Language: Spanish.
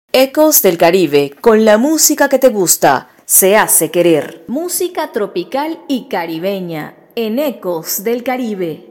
Ecos del Caribe, con la música que te gusta, se hace querer. Música tropical y caribeña en Ecos del Caribe.